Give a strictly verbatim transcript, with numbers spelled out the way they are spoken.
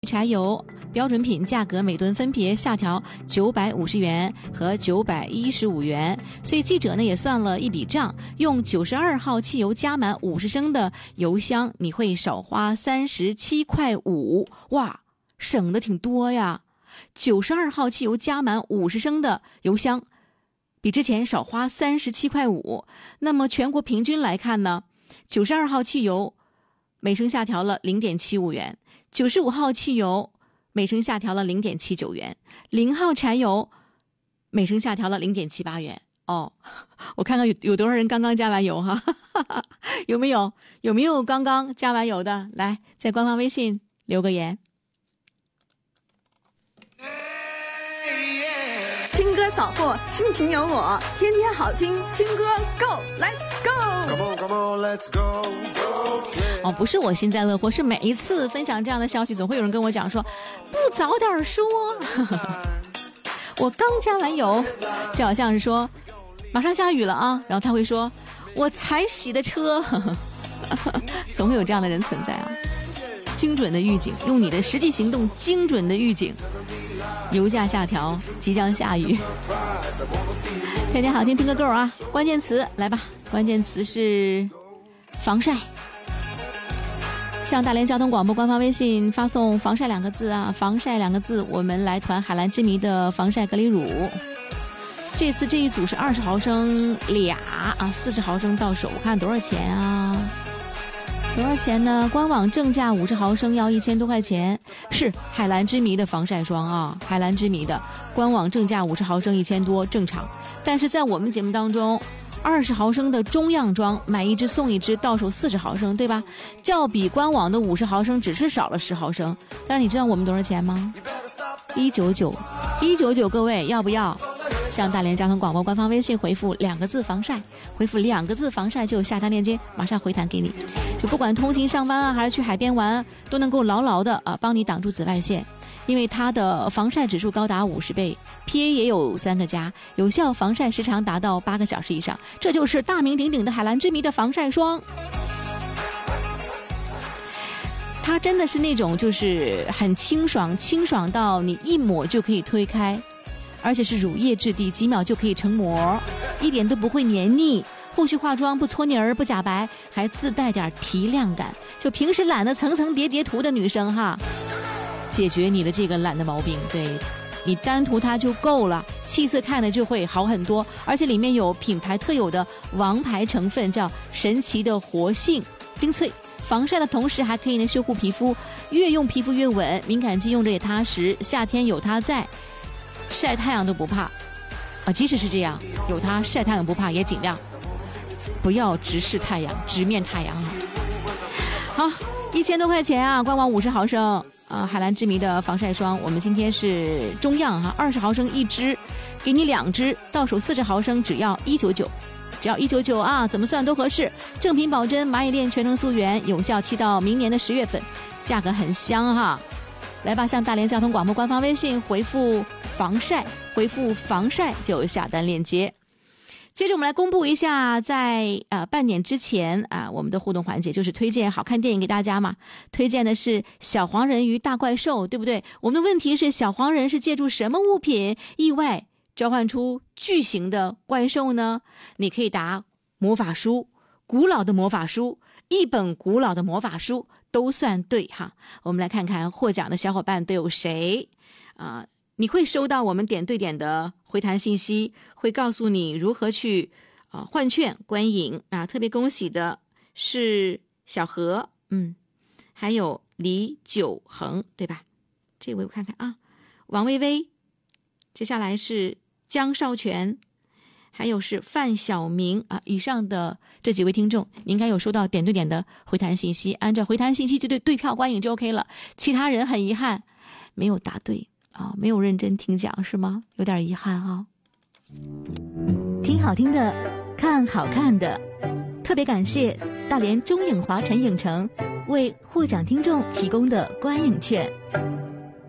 柴油标准品价格每吨分别下调九百五十元和九百一十五元，所以记者呢也算了一笔账，用九十二号汽油加满五十升的油箱，你会少花三十七块五，哇，省的挺多呀！九十二号汽油加满五十升的油箱，比之前少花三十七块五。那么全国平均来看呢，九十二号汽油每升下调了 零点七五元，九十五号汽油每升下调了 零点七九元，零号柴油每升下调了 零点七八元。哦，我看看有有多少人刚刚加完油哈，有没有有没有刚刚加完油的？来，在官方微信留个言。 听歌扫货，心情有我，天天好听，听歌 Go Let's Go。Come on, come on, let's go, go, play. 哦，不是我幸灾乐祸，是每一次分享这样的消息，总会有人跟我讲说，不早点说。我刚加完油，就好像是说马上下雨了啊，然后他会说我才洗的车。总会有这样的人存在啊。精准的预警，用你的实际行动精准的预警油价下调，即将下雨。天天好听听个够啊！关键词来吧，关键词是防晒。向大连交通广播官方微信发送防晒两个字啊，防晒两个字，我们来团海蓝之谜的防晒隔离乳。这次这一组是二十毫升俩啊，四十毫升到手，看多少钱啊？多少钱呢？官网正价五十毫升要一千多块钱，是海蓝之谜的防晒霜啊，海蓝之谜的官网正价五十毫升一千多正常，但是在我们节目当中，二十毫升的中样装买一支送一支，到手四十毫升，对吧？照比官网的五十毫升只是少了十毫升，但是你知道我们多少钱吗？一九九，一九九，各位要不要？向大连交通广播官方微信回复两个字防晒，回复两个字防晒就有下单链接，马上回弹给你。就不管通勤上班啊，还是去海边玩，都能够牢牢的啊帮你挡住紫外线，因为它的防晒指数高达五十倍 ，P A 也有三个加，有效防晒时长达到八个小时以上，这就是大名鼎鼎的海蓝之谜的防晒霜。它真的是那种就是很清爽，清爽到你一抹就可以推开。而且是乳液质地，几秒就可以成膜，一点都不会黏腻。后续化妆不搓泥儿不假白，还自带点提亮感，就平时懒得层层叠叠涂的女生哈，解决你的这个懒的毛病。对，你单涂它就够了，气色看的就会好很多。而且里面有品牌特有的王牌成分，叫神奇的活性精粹。防晒的同时还可以呢修护皮肤，越用皮肤越稳，敏感肌用着也踏实。夏天有它在，晒太阳都不怕啊！即使是这样，有它晒太阳不怕，也尽量不要直视太阳，直面太阳啊！好，一千多块钱啊，官网五十毫升啊，海蓝之谜的防晒霜，我们今天是中样哈，二十毫升一支，给你两支，到手四十毫升只要一九九，只要一九九啊，怎么算都合适。正品保真，蚂蚁链全程溯源，有效期到明年的十月份，价格很香哈。来吧，向大连交通广播官方微信回复防晒，回复防晒就有下单链接。接着我们来公布一下在呃半点之前啊、呃、我们的互动环节，就是推荐好看电影给大家嘛。推荐的是小黄人与大怪兽，对不对？我们的问题是小黄人是借助什么物品意外召唤出巨型的怪兽呢？你可以答魔法书，古老的魔法书，一本古老的魔法书都算对哈。我们来看看获奖的小伙伴都有谁啊、呃？你会收到我们点对点的回弹信息，会告诉你如何去啊、呃、换券观影啊。特别恭喜的是小何，嗯，还有李九恒，对吧？这位我看看啊，王薇薇，接下来是江少全，还有是范晓明啊。以上的这几位听众，你应该有收到点对点的回弹信息，按照回弹信息就对对票观影就 OK 了。其他人很遗憾没有答对啊，没有认真听讲是吗？有点遗憾啊。 听好听的，看好看的，特别感谢大连中影华晨影城为获奖听众提供的观影券。